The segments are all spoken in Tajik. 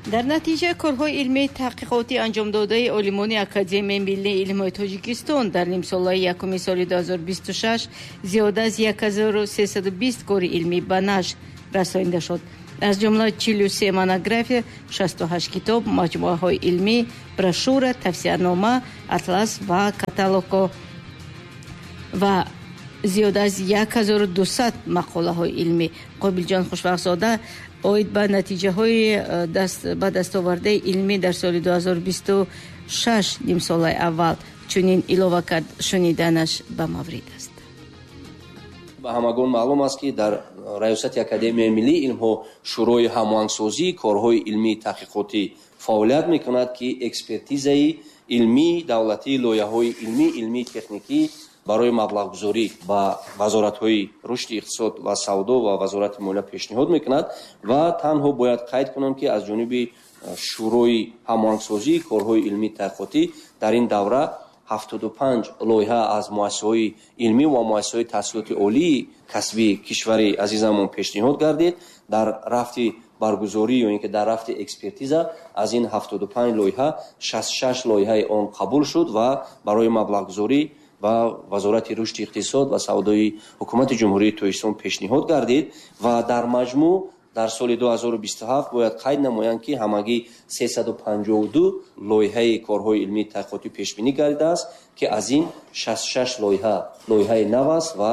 дар натиҷа корҳои илмии таҳқиқотӣ анҷомдодаи олимони Академияи Миллии илмҳои Тоҷикистон дар нимсолаи якуми соли 2026 зиёда аз 1320 кори илмӣ ба нашр расонида шуд. аз ҷумла 43 монография, 68 китоб, маҷмӯаҳои илмӣ, брошюра, тавсиянома, атлас ва каталого ва зиёда аз 1200 мақолаҳои илмӣ. Қобилҷон Хушвақтзода оид ба натиҷаҳои ба дастовардаи илмӣ дар соли 2026 нимсолаи аввал чунин илова кард. шуниданаш ба маврид аст. ба ҳамагон маълум аст ки дар раёсати Академияи Миллии Илмҳо шӯрои ҳамоҳангсозии корҳои илмии таҳқиқотӣ фаъолият мекунад ки экспертизаи илмии давлатии лоиҳаҳои илмии техникӣ барои маблағгузорӣ ба вазоратҳои рушди иқтисод ва савдо ва вазорати молия пешниҳод мекунад ва танҳо бояд қайд кунам ки аз ҷониби шӯрои ҳамоҳангсозии корҳои илмии таҳқиқотӣ дар ин давра 75 лоиҳа аз муассисаҳои илмӣ ва муассисаҳои таҳсилоти олии касбии кишвари азизамон пешниҳод гардид. дар рафти баргузорӣ ё ин ки дар рафти экспертиза аз ин 75 лоиҳа 66 лоиҳаи он қабул шуд ва барои маблағгузорӣ ба вазорати рушди иқтисод ва савдои ҳукумати ҷумҳурии Тоҷикистон пешниҳод гардид ва дар маҷмӯъ дар соли 2027 бояд қайд намоянд ки ҳамагӣ 352 лоиҳаи корҳои илмии таҳқиқотӣ пешбинӣ гардидааст ки аз ин 66 лоиҳаи нав аст ва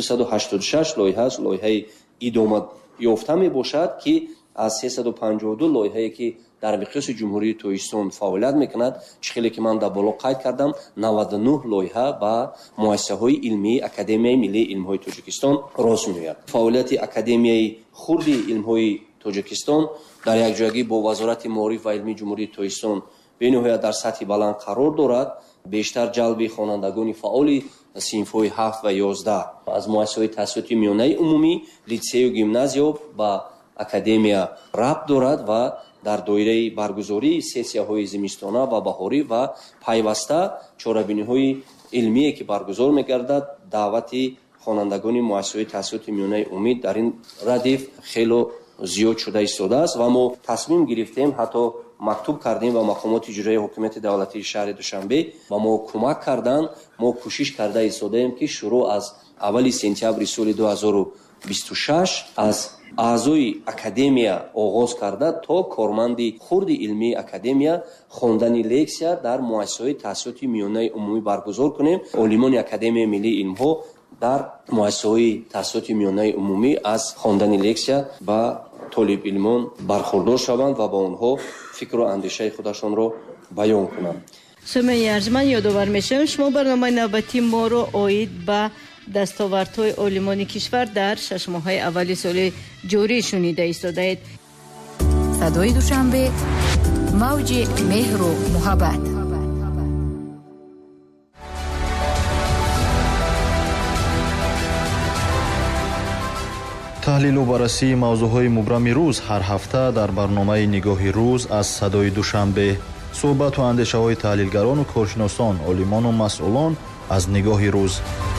286 лоиҳааш лоиҳаи идома ёфта мебошад ки аз 352 лоиҳае ки дар миқёси ҷумҳурии Тоҷикистон фаъолият мекунад чӣ хеле ки ман дар боло қайд кардам 99 лоиҳа ба муассисаҳои илмии Академияи Миллии Илмҳои Тоҷикистон рост меояд. фаъолияти Академияи хурди илмҳои Тоҷикистон дар якҷоягӣ бо вазорати маориф ва илмии ҷумҳурии Тоҷикистон бениҳоят дар сатҳи баланд қарор дорад. бештар ҷалби хонандагони фаъоли синфҳои 7 ва 11 аз муассисаҳои таҳсилоти миёнаи умумӣ, литсею гимназия ба академия рабт дорад ва дар доираи баргузории сессияҳои зимистона ва баҳорӣ ва пайваста чорабиниҳои илмие ки баргузор мегардад даъвати хонандагони муассисаҳои таҳсилоти миёнаи умумӣ дар ин радиф хело зиёд шуда истодааст ва мо тасмим гирифтем, ҳатто мактуб кардем ва мақомоти иҷроии ҳокимияти давлатии шаҳри Душанбе ба мо кӯмак карданд. мо кӯшиш карда истодаем ки шуруъ аз аввали сентябри соли 2026 аз аъзои академия оғоз карда то корманди хурди илмии академия хондани лексия дар муассисаҳои таҳсилоти миёнаи умумӣ баргузор кунем. олимони Академияи Миллии Илмҳо дар муассисаҳои таҳсилоти миёнаи умумӣ аз хондани лексия ба толибилмон бархурдор шаванд ва ба онҳо фикру андешаи худашонро баён кунанд. сумаи арзман ёдовар мешавем шумо барномаи навбатии моро оид ба дастовардҳои олимони кишвар дар шашмоҳаи аввали соли ҷорӣ шунида истодаед. садои душанбе, мавҷи меҳру муҳаббат. таҳлилу баррасии мавзӯъҳои мубрами рӯз ҳар ҳафта дар барномаи нигоҳи рӯз аз садои душанбе. суҳбату андешаҳои таҳлилгарону коршиносон, олимону масъулон аз нигоҳи рӯз.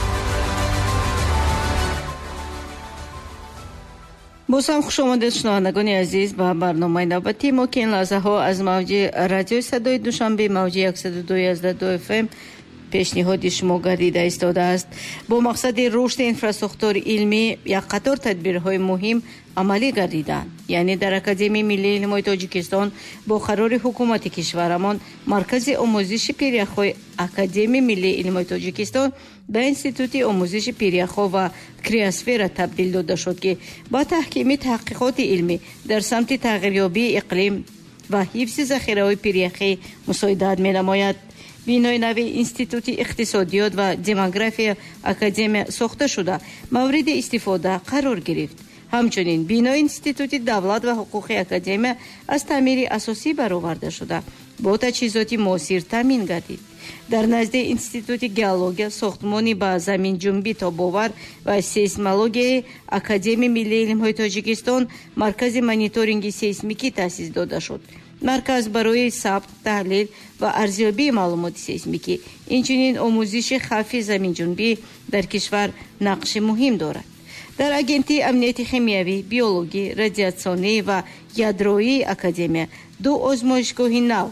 боз ҳам хушомадед шунавандагони азиз ба барномаи навбатии мо ки ин лаҳзаҳо аз мавҷи радиои садои душанбе мавҷи 102.2 FM пешниҳоди шумо гардида истодааст. бо мақсади рушди инфраструктураи илмӣ як қатор тадбирҳои муҳим амалӣ гардиданд. яъне дар Академияи Миллии Илмҳои Тоҷикистон бо қарори ҳукумати кишварамон маркази омӯзиши пиряхҳои Академияи Миллии Илмҳои Тоҷикистон ба институти омӯзиши пиряхҳо ва криосфера табдил дода шуд ки ба таҳкими таҳқиқоти илмӣ дар самти тағйирёбии иқлим ва ҳифзи захираҳои пиряхӣ мусоидат менамояд. бинои нави институти иқтисодиёт ва демография академия сохта шуда мавриди истифода қарор гирифт. ҳамчунин бинои институти давлат ва ҳуқуқи академия аз таъмири асосӣ бароварда шуда бо таҷҳизоти муосир таъмин гардид. дар назди институти геология сохтмони ба заминҷунбӣ тобовар ва сейсмологияи Академияи Миллии Илмҳои Тоҷикистон маркази мониторинги сейсмикӣ таъсис дода шуд. марказ барои сабт, таҳлил ва арзёбии маълумоти сейсмикӣ, инчунин омӯзиши хавфи заминҷунбӣ дар кишвар нақши муҳим дорад. дар агентии амнияти химиявӣ, биологӣ, радиатсионӣ ва ядроии академия 2 озмоишгоҳи нав,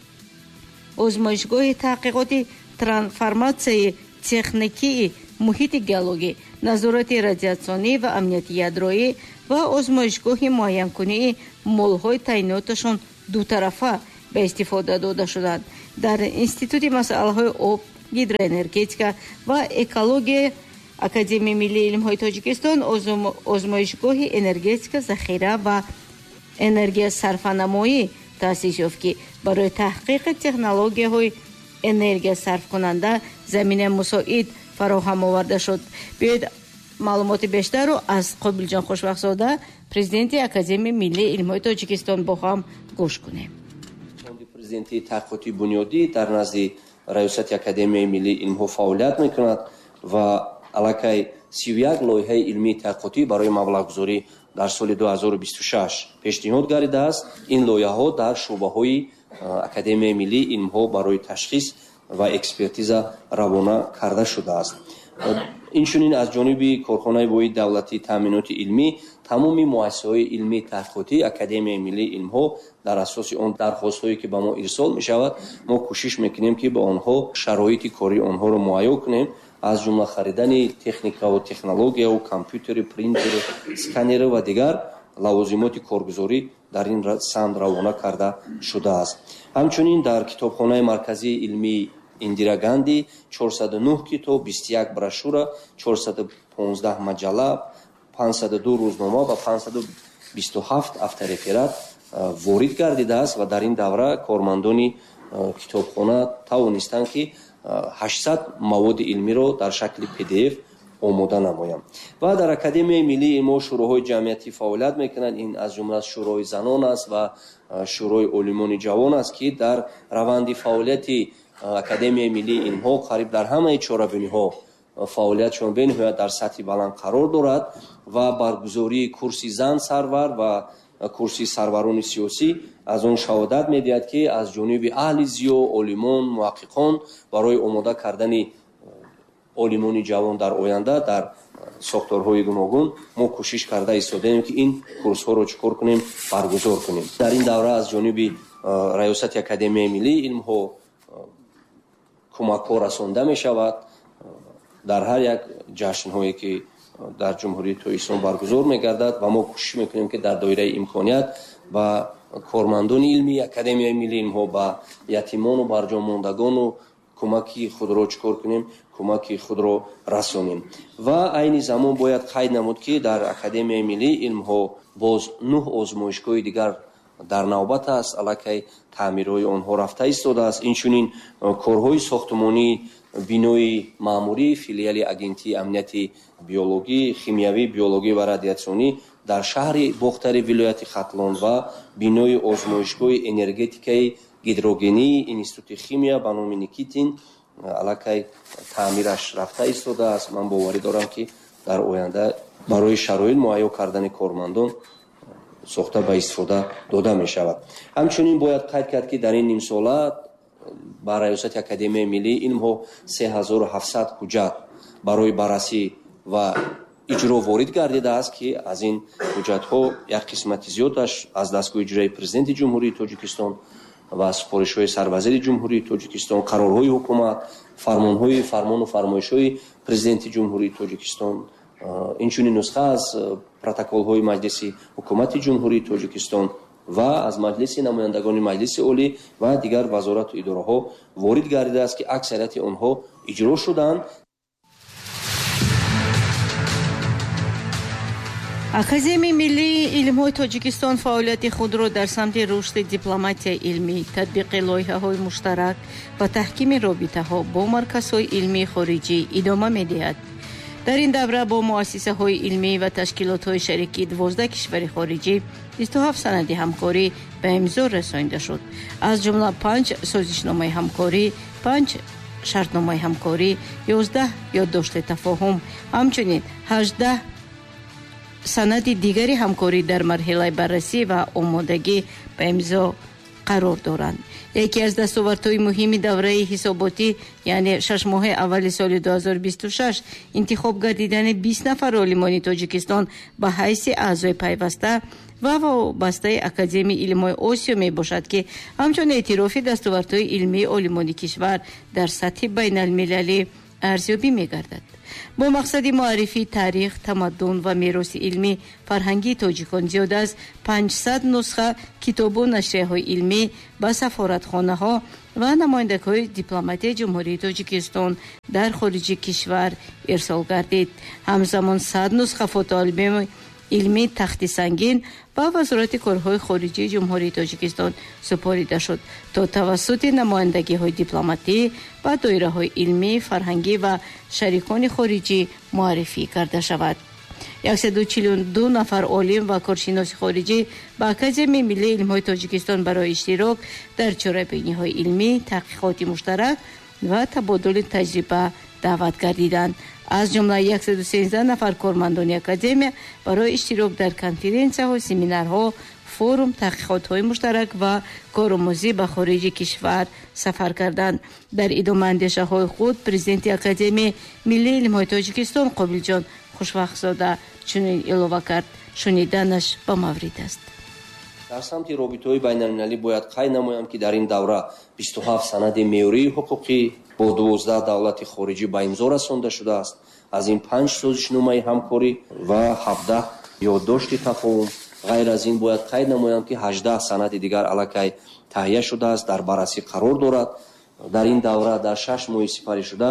озмоишгоҳи таҳқиқоти трансформатсияи техникии муҳити геологӣ, назорати радиатсионӣ ва амнияти ядроӣ ва озмоишгоҳи муайянкунии молҳои таъйиноташон дутарафа ба истифода дода шуданд. Дар институти масъалаҳои об, гидроэнергетика ва экология Академияи миллии илмҳои Тоҷикистон озмоишгоҳи энергетика захира ва энергиясарфанамоӣ таъсис ёфт, ки барои таҳқиқи технологияҳои энергиясарфкунанда заминаи мусоид фароҳам оварда шуд. Биёед маълумоти бештарро аз Қобилҷон Хушбахтзода, президенти Академияи миллии илмҳои Тоҷикистон бо ҳам гӯш кунем. Президенти таҳқиқоти бунёдӣ дар назди раёсати Академияи миллии илмҳо фаъолият мекунад ва аллакай 31 лоиҳаи илмии таҳқиқотӣ барои маблағгузорӣ дар соли 2026 пешниҳод гардидааст. Ин лоиҳаҳо дар шуъбаҳои Академияи миллии илмҳо барои ташхис ва экспертиза равона карда шудааст. Инчунин аз ҷониби корхонаи воҳид давлатии таъминоти илмӣ тамоми муассисаҳои илмии таҳқиқотии Академияи миллии илмҳо дар асоси он дархостҳое ки ба мо ирсол мешавад, мо кӯшиш мекунем ки ба онҳо шароити кории онҳоро муайё кунем, аз ҷумла харидани техникаву технологияу, компютери, принтери, сканери ва дигар лавозимоти коргузорӣ дар ин самт равона карда шудааст. Ҳамчунин дар китобхонаи марказии илмии Индира Ганди 409 китоб, 21 брошюра, 415 маҷалла, 502 рӯзнома ва 527 автореферат ворид гардидааст ва дар ин давра кормандони китобхона тавонистанд ки 800 маводи илмиро дар шакли PDF омода намоям. Ва дар Академияи миллии илмҳо шӯроҳои ҷамъиятӣ фаъолият мекунанд. Ин аз ҷумла шӯрои занон аст ва шӯрои олимони ҷавон аст, ки дар раванди фаъолияти Академияи миллии илмҳо қариб дар ҳамаи чорабиниҳо фаъолиятшон бениҳоят дар сатҳи баланд қарор дорад ва баргузории курси зан сарвар ва курси сарварони сиёсӣ аз он шаҳодат медиҳад, ки аз ҷониби аҳли зиё, олимон, муҳаққиқон барои омода кардани олимони ҷавон дар оянда дар сохторҳои гуногун мо кӯшиш карда истодаем, ки ин курсҳоро чикор кунем, баргузор кунем. Дар ин давра аз ҷониби раёсати Академияи миллии илмҳо кӯмакҳо расонда мешавад дар ҳар як ҷашнҳое ки дар ҷумҳурии Тоҷикистон баргузор мегардад ва мо кӯшиш мекунем, ки дар доираи имконият ба кормандони илмии Академияи миллии илмҳо, ба ятимону барҷомондагону кӯмаки худро чикор кунем, кӯмаки худро расонем. Ва айни замон бояд қайд намуд, ки дар Академияи миллии илмҳо боз 9 озмоишгоҳи дигар дар навбат аст, аллакай таъмирҳои онҳо рафта истодааст. Инчунин корҳои сохтмонии бинои маъмурӣ филиали агентии амнияти биологӣ, химиявӣ, биологӣ ва радиатсионӣ дар шаҳри Бохтари вилояти Хатлон ва бинои озмоишгоҳи энергетикаи гидрогении Институти химия ба номи Никитин аллакай таъмираш рафта истодааст. Ман боварӣ дорам, ки дар оянда барои шароит муайё кардани кормандон сохта ба истифода дода мешавад. Ҳамчунин бояд қайд кард, ки дар ин нимсола ба раёсати Академияи миллии илмҳо 3700 ҳуҷҷат барои баррасӣ ва иҷро ворид гардидааст, ки аз ин ҳуҷҷатҳо як қисмати зиёдаш аз дастгоҳи иҷроии президенти ҷумҳурии Тоҷикистон ва супоришҳои сарвазири ҷумҳурии Тоҷикистон, қарорҳои ҳукумат, фармону фармоишҳои президенти ҷумҳурии Тоҷикистон, инчунин нусха аз протоколҳои маҷлиси ҳукумати ҷумҳурии Тоҷикистон ва аз маҷлиси намояндагони маҷлиси олӣ ва дигар вазорату идораҳо ворид гардидааст, ки аксарияти онҳо иҷро шуданд. Академияи миллии илмҳои Тоҷикистон фаъолияти худро дар самти рушди дипломатияи илмӣ, татбиқи лоиҳаҳои муштарак ва таҳкими робитаҳо бо марказҳои илмии хориҷӣ идома медиҳад. дар ин давра бо муассисаҳои илмӣ ва ташкилотҳои шарикии 12 кишвари хориҷӣ 27 санади ҳамкорӣ ба имзо расонида шуд. аз ҷумла 5 созишномаи ҳамкорӣ, 5 шартномаи ҳамкорӣ, 11 ёддошти тафоҳум, ҳамчунин 18 санади дигари ҳамкорӣ дар марҳилаи баррасӣ ва омодагӣ ба имзо қарор доранд. яке аз дастовардҳои муҳими давраи ҳисоботӣ, яъне 6 моҳи аввали соли 2026 интихоб гардидани 20 нафар олимони Тоҷикистон ба ҳайси аъзои пайваста ва вобастаи Академияи илмҳои Осиё мебошад, ки ҳамчун эътирофи дастовардҳои илмии олимони кишвар дар сатҳи байналмилалӣ арзёбӣ мегардад. бо мақсади муаррифии таърих, тамаддун ва мероси илмӣ фарҳангии тоҷикон зиёда аз 500 нусха китобу нашрияҳои илмӣ ба сафоратхонаҳо ва намояндагиҳои дипломатияи ҷумҳурии Тоҷикистон дар хориҷи кишвар ирсол гардид. ҳамзамон 100 нусха фотоалбоми илмӣ тахти сангин ба вазорати корҳои хориҷии ҷумҳурии Тоҷикистон супорида шуд, то тавассути намояндагиҳои дипломатӣ ба доираҳои илмӣ, фарҳангӣ ва шарикони хориҷӣ муаррифӣ карда шавад. 142 нафар олим ва коршиноси хориҷӣ ба Академияи миллии илмҳои Тоҷикистон барои иштирок дар чорабиниҳои илмӣ, таҳқиқоти муштарак ва табодули таҷриба даъват гардиданд. аз ҷумла 113 нафар кормандони академия барои иштирок дар конференсияҳо, семинарҳо, форум, таҳқиқотҳои муштарак ва коромӯзӣ ба хориҷи кишвар сафар карданд. дар идомаи андешаҳои худ президенти Академияи миллии илмҳои Тоҷикистон Қобилҷон Хушвақтзода чунин илова кард. шуниданаш ба маврид аст. дар самти робитаҳои байналмилалӣ бояд қайд намоям, ки дар ин давра 27 санади меъёрии ҳуқуқӣ бо 12 давлати хориҷӣ ба имзо расонда шудааст. аз ин 5 созишномаи ҳамкорӣ ва 17 ёддошти тафоҳум. ғайр аз ин бояд қайд намоям, ки 18 санади дигар аллакай таҳия шудааст, дар баррасӣ қарор дорад. дар ин давра дар 6 моҳи сипарӣ шуда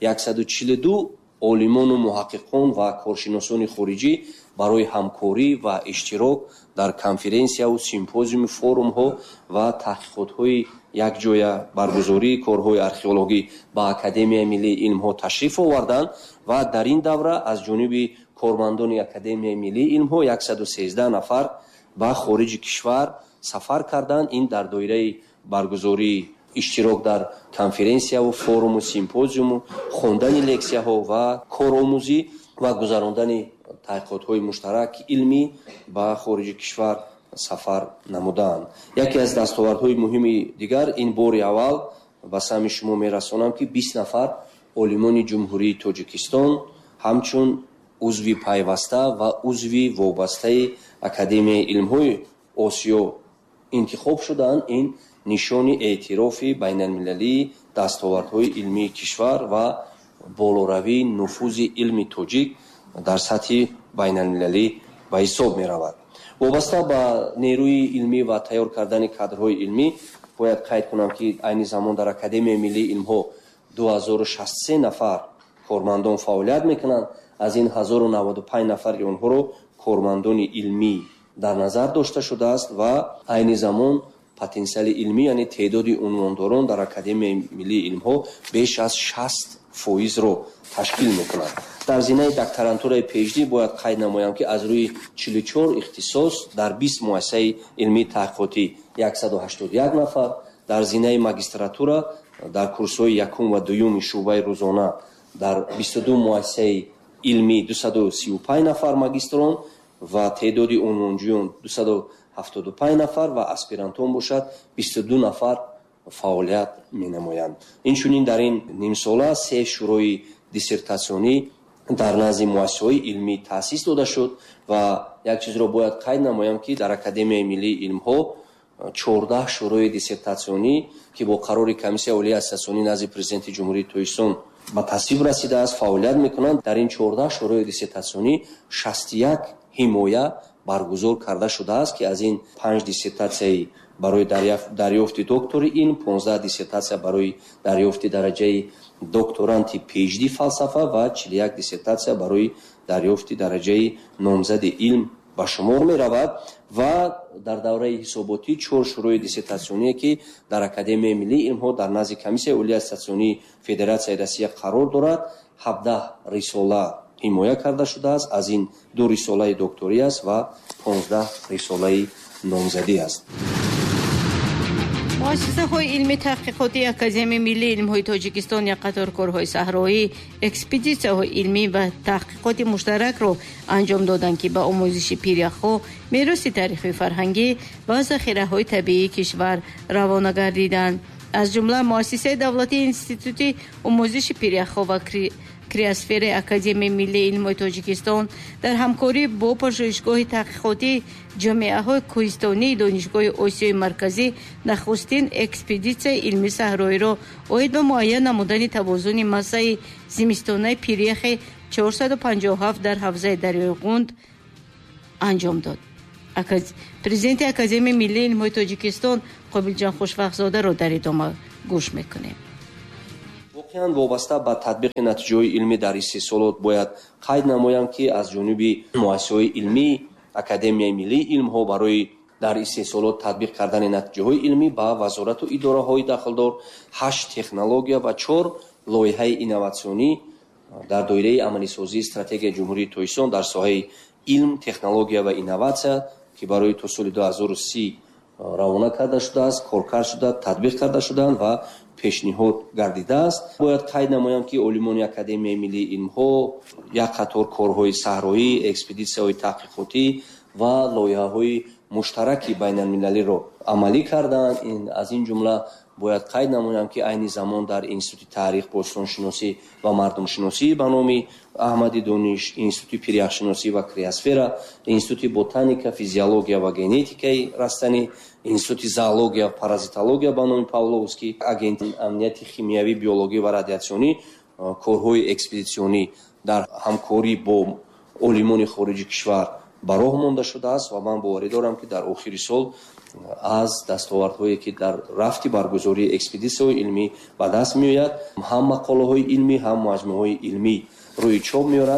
142 олимону муҳаққиқон ва коршиносони хориҷӣ барои ҳамкорӣ ва иштирок дар конференсияу симпозиуми форумҳо ва таҳқиқотҳои якҷоя баргузории корҳои археологӣ ба Академияи миллии илмҳо ташриф оварданд ва дар ин давра аз ҷониби кормандони Академияи миллии илмҳо 113 нафар ба хориҷи кишвар сафар карданд. ин дар доираи баргузории иштирок дар конференсияву форуму симпозиуму, хондани лексияҳо ва коромӯзӣ ва гузарондани таҳқиқотҳои муштараки илмӣ ба хориҷи кишвар сафар намуданд. яке аз дастовардҳои муҳими дигар ин бори аввал ба сами шумо мерасонам, ки 20 нафар олимони ҷумҳурии Тоҷикистон ҳамчун узви пайваста ва узви вобастаи Академияи илмҳои Осиё интихоб шуданд. ин нишони эътирофи байналмилалии дастовардҳои илмии кишвар ва болоравии нуфузи илми тоҷик дар сатҳи байналмилалӣ ба ҳисоб меравад. вобаста ба нерӯи илмӣ ва тайёр кардани кадрҳои илмӣ бояд қайд кунам, ки айни замон дар Академияи миллии илмҳо 2063 нафар кормандон фаъолият мекунанд. аз ин 1095 нафари онҳоро кормандони илмӣ дар назар дошта шудааст ва айни замон потенсиали илмӣ, яъне теъдоди унвондорон дар Академияи миллии илмҳо беш аз 60%-ро ташкил мекунад. дар зинаи докторантураи PhD бояд қайд намоям, ки аз рӯи 44 ихтисос дар 20 муассисаи илмии таҳқиқотӣ 181 нафар, дар зинаи магистратура дар курсҳои якум ва дуюми шуъбаи рӯзона дар 22 муассисаи илмӣ 235 нафар магистрон ва теъдоди унвонҷӯён 275 нафар ва аспирантон бошад 22 нафар фаъолият менамоянд. инчунин дар ин нимсола 3 шӯрои диссертатсионӣ дар назди муассисаҳои илмӣ таъсис дода шуд ва як чизро бояд қайд намоям, ки дар Академияи миллии илмҳо 14 шӯрои диссертатсионӣ, ки бо қарори комиссияи олии аттестатсионӣ назди президенти ҷумҳурии Тоҷикистон ба тасвиб расидааст, фаъолият мекунанд. дар ин 14 шӯрои диссертатсионӣ 61 ҳимоя баргузор карда шудааст, ки аз ин 5 диссертатсияи барои дарёфти доктори илм, 15 диссертатсия барои дарёфти дараҷаи докторанти PhD фалсафа ва 41 диссертатсия барои дарёфти дараҷаи номзади илм ба шумор меравад. ва дар давраи ҳисоботӣ 4 шӯрои диссертатсионие, ки дар Академияи миллии илмҳо дар назди комиссияи олии аттестатсионии Федератсияи Россия қарор дорад, 17 рисола ҳимоя карда шудааст. аз ин 2 рисолаи докторӣ аст ва 15 рисолаи номзадӣ аст. муассисаҳои илми таҳқиқотии Академияи миллии илмҳои Тоҷикистон як қатор корҳои саҳроӣ, экспедитсияҳои илмӣ ва таҳқиқоти муштаракро анҷом доданд, ки ба омӯзиши пиряхҳо, мероси таърихии фарҳангӣ ва захираҳои табиии кишвар равона гардиданд. аз ҷумла муассисаи давлатии институти омӯзиши пиряхҳо ва криосфераи Академияи миллии илмҳои Тоҷикистон дар ҳамкорӣ бо пажӯҳишгоҳи таҳқиқотии ҷомеаҳои кӯҳистонии Донишгоҳи Осиёи Марказӣ нахустин экспедитсияи илмии саҳроиро оид ба муайян намудани тавозуни массаи зимистонаи пиряхи 457 дар ҳавзаи Дарёи Ғунд анҷом дод. Президенти Академияи миллии илмҳои Тоҷикистон Қобилҷон Хушвақтзодаро дар идома гӯш мекунем. воқеан вобаста ба татбиқи натиҷаҳои илмӣ дар истеҳсолот бояд қайд намоям, ки аз ҷониби муассисаҳои илмӣ Академияи миллии илмҳо барои дар истеҳсолот татбиқ кардани натиҷаҳои илмӣ ба вазорату идораҳои дахлдор 8 технология ва 4 лоиҳаи инноватсионӣ дар доираи амалисозии стратегияи ҷумҳурии Тоҷикистон дар соҳаи илм, технология ва инноватсия, ки барои то соли 2030 равона карда шудааст, коркард шуда, татбиқ карда шудаанд ва пешниҳод гардидааст. бояд қайд намоям, ки олимони Академияи миллии илмҳо як қатор корҳои саҳроӣ, экспедитсияҳои таҳқиқотӣ ва лоиҳаҳои муштараки байналмилалиро амалӣ карданд. аз ин ҷумла бояд қайд намоям, ки айни замон дар Институти таърих, бостоншиносӣ ва мардумшиносӣ ба номи Аҳмади Дониш, Институти пиряхшиносӣ ва криосфера, Институти ботаника, физиология ва генетикаи растанӣ, Институти зоология ва паразитология ба номи Павловский, Агентии амнияти химиявӣ, биологӣ ва радиатсионӣ корҳои экспедитсионӣ дар ҳамкорӣ бо олимони хориҷи кишвар ба роҳ монда шудааст ва ман боварӣ дорам, ки дар охири сол аз дастовардҳое, ки дар рафти баргузории экспедитсияҳои илмӣ ба даст меояд, ҳам мақолаҳои илмӣ, ҳам маҷмӯъаҳои илмӣ рӯи чоп меорад.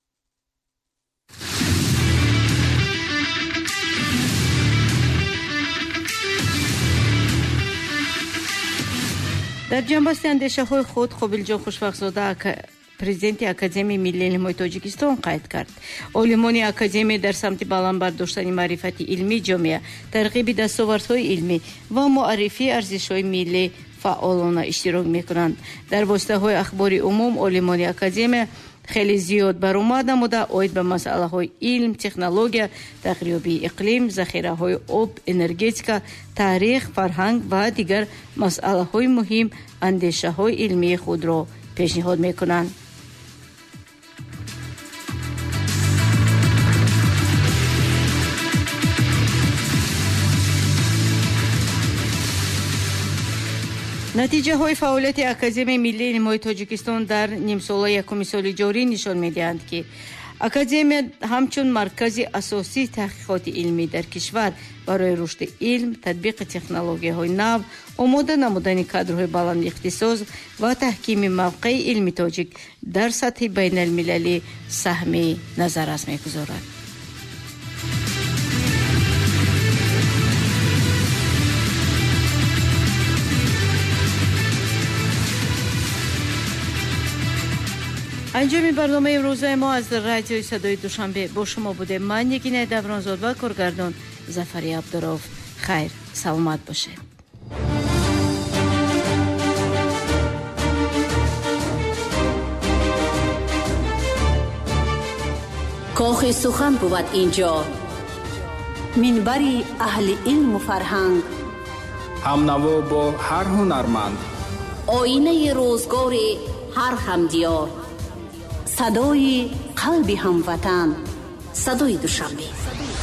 дар ҷанбасти андешаҳои худ Қобилҷон Хушвақтзода президенти Академияи миллии илмҳои Тоҷикистон қайд кард. олимони академия дар самти баланд бардоштани маърифати илмӣ ҷомеа, тарғиби дастовардҳои илмӣ ва муаррифии арзишҳои миллӣ фаъолона иштирок мекунанд. дар воситаҳои ахбори умум олимони академия хеле зиёд баромад намуда оид ба масъалаҳои илм, технология, тағйирёбии иқлим, захираҳои об, энергетика, таърих, фарҳанг ва дигар масъалаҳои муҳим андешаҳои илмии худро пешниҳод мекунанд. натиҷаҳои фаъолияти Академияи миллии илмҳои Тоҷикистон дар нимсола якуми соли ҷорӣ нишон медиҳанд, ки академия ҳамчун маркази асосии таҳқиқоти илмӣ дар кишвар барои рушди илм, татбиқи технологияҳои нав, омода намудани кадрҳои баландихтисос ва таҳкими мавқеи илми тоҷик дар сатҳи байналмилалӣ саҳми назаррас мегузорад. анҷоми барномаи имрӯзаи мо аз радиои садои душанбе бо шумо будем. ман Нигинаи Давронзод ва коргардон Зафари Абдуров. хайр, саломат бошед. кохи сухан буд инҷо, минбари аҳли илму фарҳанг, ҳамнаво бо ҳар ҳунарманд, оинаи рӯзгори ҳар ҳамдиёр, садои қалби ҳамватан, садои душанбе.